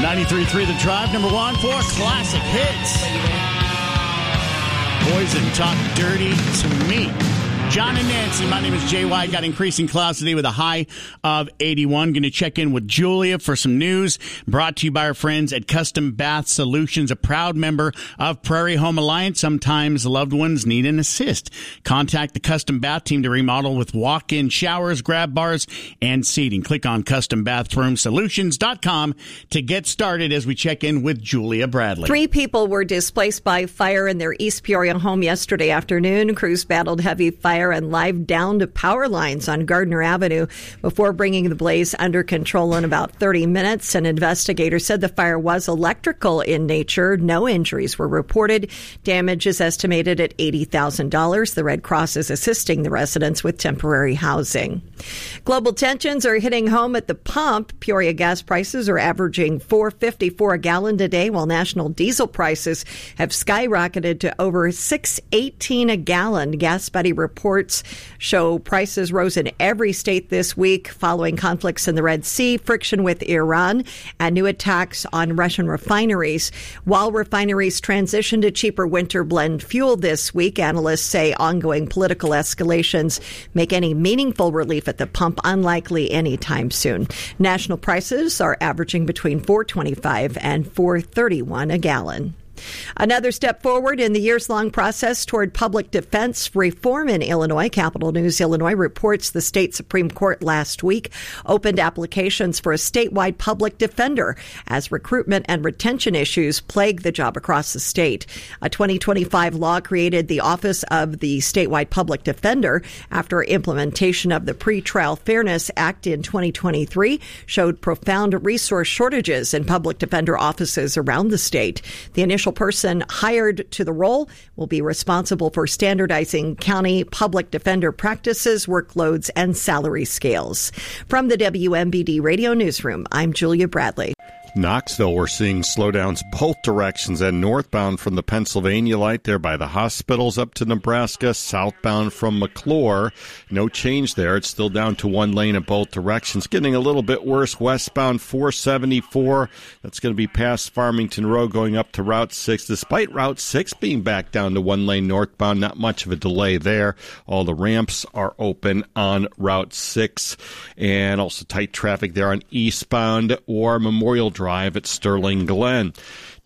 93.3 The Drive, number one for classic hits. Poison, Talk Dirty to Me. John and Nancy, my name is Jay White. Got increasing clouds today with a high of 81. Going to check in with Julia for some news. Brought to you by our friends at Custom Bath Solutions, a proud member of Prairie Home Alliance. Sometimes loved ones need an assist. Contact the Custom Bath team to remodel with walk-in showers, grab bars, and seating. Click on CustomBathroomSolutions.com to get started as we check in with Julia Bradley. 3 people were displaced by fire in their East Peoria home yesterday afternoon. Crews battled heavy fire and live down to power lines on Gardner Avenue before bringing the blaze under control in about 30 minutes. An investigator said the fire was electrical in nature. No injuries were reported. Damage is estimated at $80,000. The Red Cross is assisting the residents with temporary housing. Global tensions are hitting home at the pump. Peoria gas prices are averaging $4.54 a gallon today, while national diesel prices have skyrocketed to over $6.18 a gallon. GasBuddy reports show prices rose in every state this week following conflicts in the Red Sea, friction with Iran, and new attacks on Russian refineries. While refineries transition to cheaper winter blend fuel this week, analysts say ongoing political escalations make any meaningful relief at the pump unlikely anytime soon. National prices are averaging between $4.25 and $4.31 a gallon. Another step forward in the years-long process toward public defense reform in Illinois. Capital News Illinois reports the state Supreme Court last week opened applications for a statewide public defender as recruitment and retention issues plague the job across the state. A 2025 law created the Office of the Statewide Public Defender after implementation of the Pretrial Fairness Act in 2023 showed profound resource shortages in public defender offices around the state. The initial person hired to the role will be responsible for standardizing county public defender practices, workloads, and salary scales. From the WMBD Radio Newsroom, I'm Julia Bradley. Knoxville, we're seeing slowdowns both directions and northbound from the Pennsylvania light there by the hospitals up to Nebraska, southbound from McClure. No change there. It's still down to one lane in both directions. Getting a little bit worse westbound 474. That's going to be past Farmington Road going up to Route 6. Despite Route 6 being back down to one lane northbound, not much of a delay there. All the ramps are open on Route 6. And also tight traffic there on eastbound or Memorial Drive at Sterling Glen.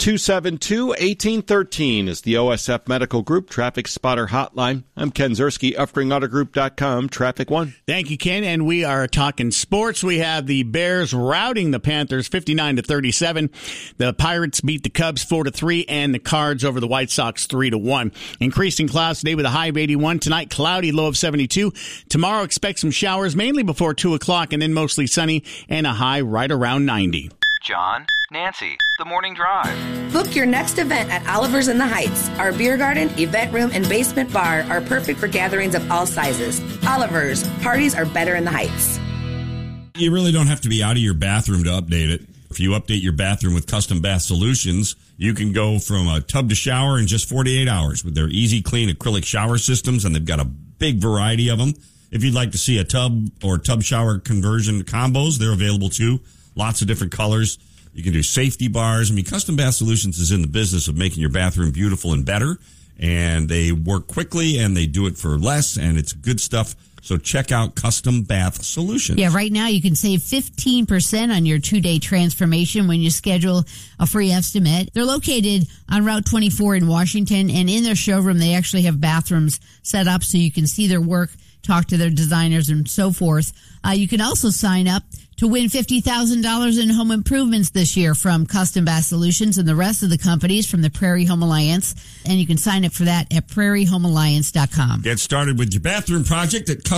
272-1813 is the OSF Medical Group Traffic Spotter Hotline. I'm Ken Zerski, UpringAutoGroup.com, Traffic One. Thank you, Ken. And we are talking sports. We have the Bears routing the Panthers 59-37. The Pirates beat the Cubs 4-3, and the Cards over the White Sox 3-1. Increasing clouds today with a high of 81. Tonight, cloudy, low of 72. Tomorrow, expect some showers, mainly before 2 o'clock, and then mostly sunny, and a high right around 90. John, Nancy, The Morning Drive. Book your next event at Oliver's in the Heights. Our beer garden, event room, and basement bar are perfect for gatherings of all sizes. Oliver's, parties are better in the Heights. You really don't have to be out of your bathroom to update it. If you update your bathroom with Custom Bath Solutions, you can go from a tub to shower in just 48 hours with their easy clean acrylic shower systems, and they've got a big variety of them. If you'd like to see a tub or tub shower conversion combos, they're available too. Lots of different colors. You can do safety bars. I mean, Custom Bath Solutions is in the business of making your bathroom beautiful and better. And they work quickly and they do it for less. And it's good stuff. So check out Custom Bath Solutions. Yeah, right now you can save 15% on your 2-day transformation when you schedule a free estimate. They're located on Route 24 in Washington. And in their showroom, they actually have bathrooms set up so you can see their work, talk to their designers, and so forth. You can also sign up to win $50,000 in home improvements this year from Custom Bath Solutions and the rest of the companies from the Prairie Home Alliance. And you can sign up for that at prairiehomealliance.com. Get started with your bathroom project at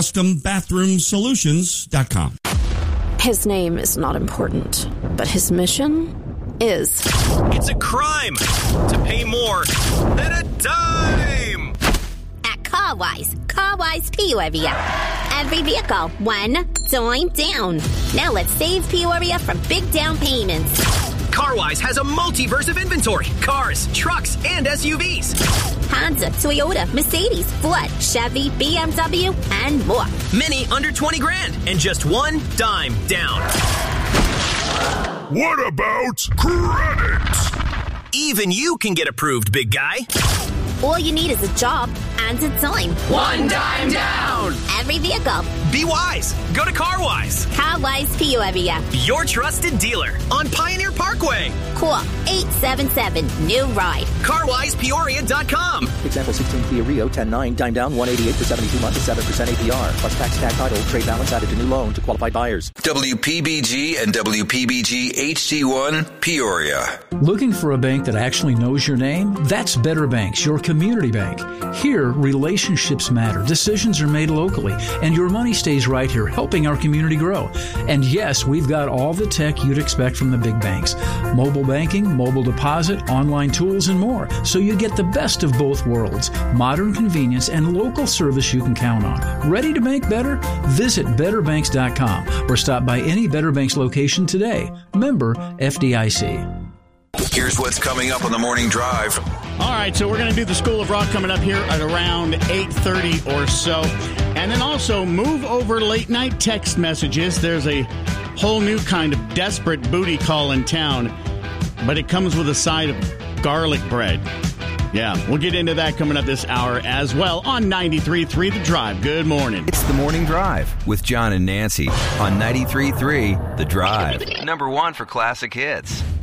custombathroomsolutions.com. His name is not important, but his mission is. It's a crime to pay more than a dime. At CarWise Peoria. Every vehicle, one dime down. Now let's save Peoria from big down payments. CarWise has a multiverse of inventory. Cars, trucks, and SUVs. Honda, Toyota, Mercedes, Ford, Chevy, BMW, and more. Many under 20 grand and just one dime down. What about credit? Even you can get approved, big guy. All you need is a job and a dime. One dime down. Every vehicle. Be wise. Go to CarWise. CarWise Peoria. Your trusted dealer on Pioneer Parkway. Call 877-NEW-RIDE. CarWisePeoria.com. Example 16 Kia Rio 10.9, dime down 188 for 72 months at 7% APR. Plus tax, tag title, trade balance added to new loan to qualified buyers. WPBG and WPBG HD1 Peoria. Looking for a bank that actually knows your name? That's Better Banks, your community bank. Here, relationships matter. Decisions are made locally, and your money stays right here, helping our community grow. And yes, we've got all the tech you'd expect from the big banks. Mobile banking, mobile deposit, online tools, and more. So you get the best of both worlds. Modern convenience and local service you can count on. Ready to bank better? Visit betterbanks.com or stop by any Better Banks location today. Member FDIC. Here's what's coming up on the Morning Drive. All right, so we're going to do the School of Rock coming up here at around 8:30 or so. And then also move over late night text messages. There's a whole new kind of desperate booty call in town, but it comes with a side of garlic bread. Yeah, we'll get into that coming up this hour as well on 93.3 The Drive. Good morning. It's the Morning Drive with John and Nancy on 93.3 The Drive. #1 for classic hits.